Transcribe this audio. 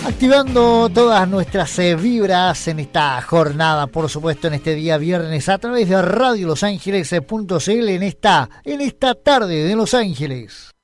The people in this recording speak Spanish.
Activando todas nuestras vibras en esta jornada, por supuesto, en este día viernes a través de radiolosangeles.cl en esta tarde de Los Ángeles.